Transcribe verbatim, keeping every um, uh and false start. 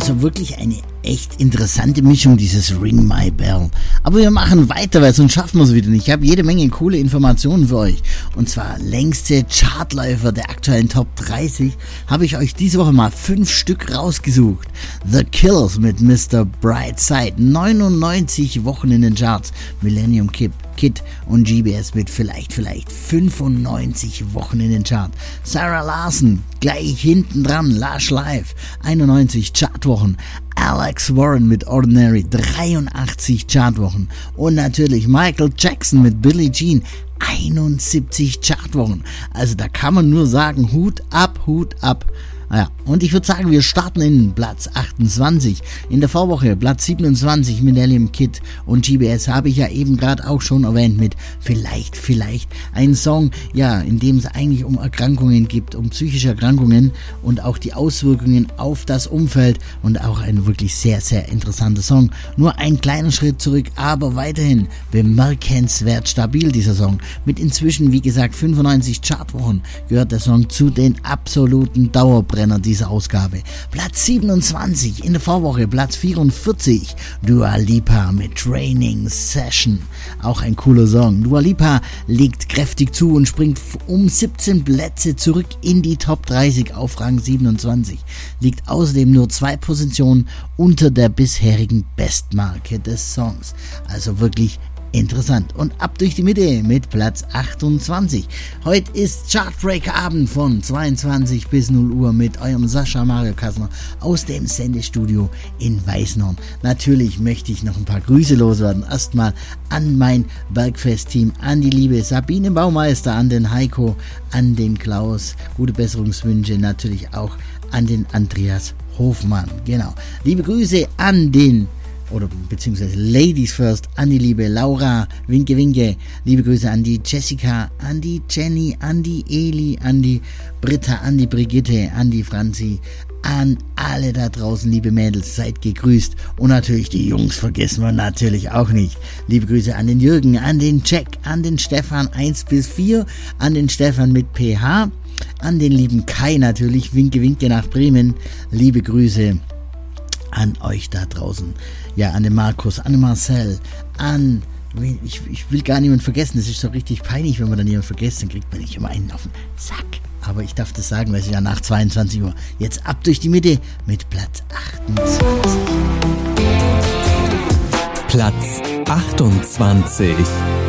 Also wirklich eine echt interessante Mischung, dieses Ring My Bell. Aber wir machen weiter, weil sonst schaffen wir es wieder nicht. Ich habe jede Menge coole Informationen für euch. Und zwar längste Chartläufer der aktuellen Top dreißig habe ich euch diese Woche mal fünf Stück rausgesucht. The Killers mit Mister Brightside, neunundneunzig Wochen in den Charts. Millennium Kid, Kid und G B S mit vielleicht, vielleicht fünfundneunzig Wochen in den Charts. Sarah Larson gleich hinten dran, Lush Live, einundneunzig Chartwochen. Alex Warren mit Ordinary, dreiundachtzig Chartwochen. Und natürlich Michael Jackson mit Billie Jean, einundsiebzig Chartwochen. Also da kann man nur sagen, Hut ab, Hut ab. Ja, und ich würde sagen, wir starten in Platz achtundzwanzig. In der Vorwoche Platz siebenundzwanzig, Millennium Kid und G B S habe ich ja eben gerade auch schon erwähnt mit Vielleicht, Vielleicht. Ein Song, ja, in dem es eigentlich um Erkrankungen geht, um psychische Erkrankungen und auch die Auswirkungen auf das Umfeld und auch ein wirklich sehr, sehr interessanter Song. Nur ein kleiner Schritt zurück, aber weiterhin bemerkenswert stabil dieser Song. Mit inzwischen, wie gesagt, fünfundneunzig Chartwochen gehört der Song zu den absoluten Dauerbrenner dieser Ausgabe. Platz siebenundzwanzig in der Vorwoche, Platz vierundvierzig, Dua Lipa mit Training Session. Auch ein cooler Song. Dua Lipa legt kräftig zu und springt um siebzehn Plätze zurück in die Top dreißig auf Rang siebenundzwanzig. Liegt außerdem nur zwei Positionen unter der bisherigen Bestmarke des Songs. Also wirklich interessant. Und ab durch die Mitte mit Platz achtundzwanzig. Heute ist Chartbreaker-Abend von zweiundzwanzig bis null Uhr mit eurem Sascha Mario Kassner aus dem Sendestudio in Weißenhorn. Natürlich möchte ich noch ein paar Grüße loswerden. Erstmal an mein Bergfest-Team, an die liebe Sabine Baumeister, an den Heiko, an den Klaus. Gute Besserungswünsche natürlich auch an den Andreas Hofmann. Genau. Liebe Grüße an den oder beziehungsweise Ladies First, an die liebe Laura, Winke Winke, liebe Grüße an die Jessica, an die Jenny, an die Eli, an die Britta, an die Brigitte, an die Franzi, an alle da draußen, liebe Mädels, seid gegrüßt und natürlich die Jungs vergessen wir natürlich auch nicht. Liebe Grüße an den Jürgen, an den Jack, an den Stefan eins bis vier, an den Stefan mit P H, an den lieben Kai natürlich, Winke Winke nach Bremen, liebe Grüße an euch da draußen. Ja, an den Markus, an den Marcel, an... Ich, ich will gar niemanden vergessen. Das ist so richtig peinlich, wenn man dann jemanden vergisst. Dann kriegt man nicht immer einen auf den Sack. Aber ich darf das sagen, weil es ist ja nach zweiundzwanzig Uhr. Jetzt ab durch die Mitte mit Platz achtundzwanzig. Platz achtundzwanzig.